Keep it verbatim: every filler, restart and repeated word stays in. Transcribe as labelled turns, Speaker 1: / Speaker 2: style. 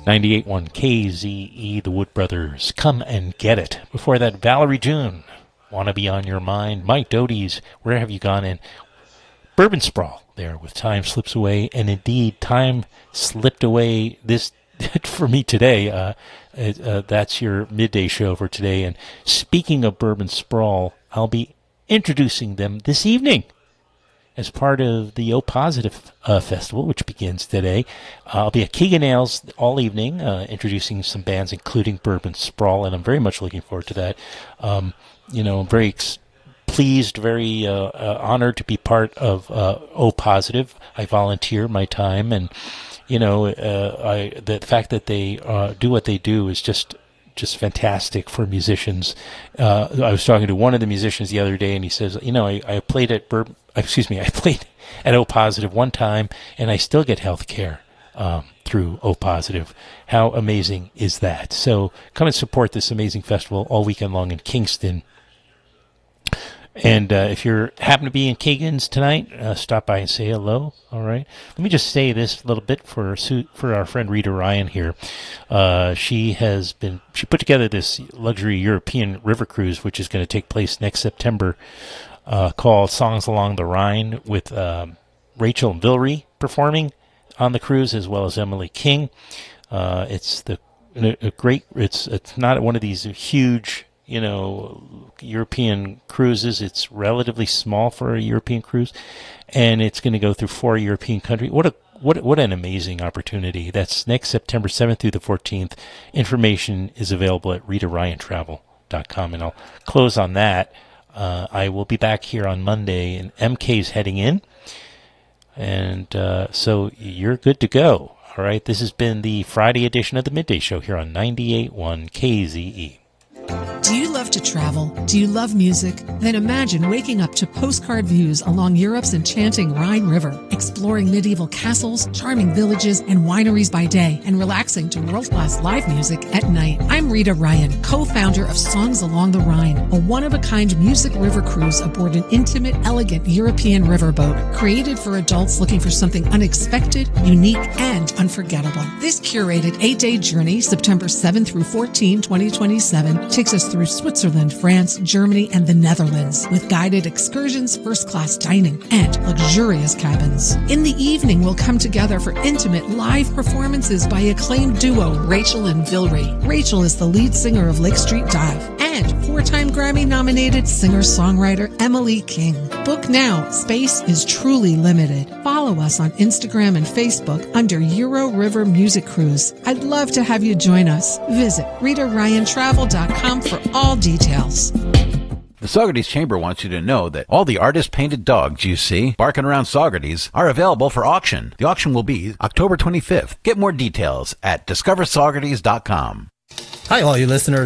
Speaker 1: ninety-eight point one K Z E, the Wood Brothers, Come and Get It. Before that, Valerie June, Wanna Be On Your Mind. Mike Doty's Where Have You Gone? In Bourbon Sprawl there with Time Slips Away. And indeed, time slipped away this for me today. Uh, uh, that's your midday show for today. And speaking of Bourbon Sprawl, I'll be introducing them this evening as part of the O Positive uh, Festival, which begins today. Uh, I'll be at Keegan Ales all evening, uh, introducing some bands, including Bourbon Sprawl, and I'm very much looking forward to that. Um, you know, I'm very ex- pleased, very uh, uh, honored to be part of uh, O Positive. I volunteer my time, and you know, uh, I the fact that they uh, do what they do is just just fantastic for musicians. Uh, I was talking to one of the musicians the other day, and he says, you know, I, I played at Bourbon, excuse me, I played at O Positive one time, and I still get health care um, through O Positive. How amazing is that? So come and support this amazing festival all weekend long in Kingston. And uh, if you happen to be in Keegan's tonight, uh, stop by and say hello. All right. Let me just say this a little bit for for our friend Rita Ryan here. Uh, she has been she put together this luxury European river cruise, which is going to take place next September, uh, called Songs Along the Rhine, with um, Rachel and Vilry performing on the cruise, as well as Emily King. Uh, it's the a great. It's it's not one of these huge, you know, European cruises. It's relatively small for a European cruise, and it's going to go through four European countries. What a what what an amazing opportunity! That's next September seventh through the fourteenth. Information is available at rita ryan travel dot com, and I'll close on that. Uh, I will be back here on Monday, and M K's heading in, and uh, so you're good to go. All right, this has been the Friday edition of the Midday Show here on ninety-eight point one K Z E.
Speaker 2: Do you love to travel? Do you love music? Then imagine waking up to postcard views along Europe's enchanting Rhine River, exploring medieval castles, charming villages, and wineries by day, and relaxing to world-class live music at night. I'm Rita Ryan, co-founder of Songs Along the Rhine, a one-of-a-kind music river cruise aboard an intimate, elegant European riverboat created for adults looking for something unexpected, unique, and unforgettable. This curated eight-day journey, September seventh through fourteenth, twenty twenty-seven, takes us through Switzerland, France, Germany, and the Netherlands with guided excursions, first-class dining, and luxurious cabins. In the evening, we'll come together for intimate live performances by acclaimed duo Rachel and Vilry. Rachel is the lead singer of Lake Street Dive, and four-time Grammy-nominated singer-songwriter Emily King. Book now. Space is truly limited. Follow us on Instagram and Facebook under Euro River Music Cruise. I'd love to have you join us. Visit rita ryan travel dot com for all details.
Speaker 3: The Saugerties Chamber wants you to know that all the artist-painted dogs you see barking around Saugerties are available for auction. The auction will be October twenty-fifth. Get more details at discover saugerties dot com.
Speaker 4: Hi, all you listeners.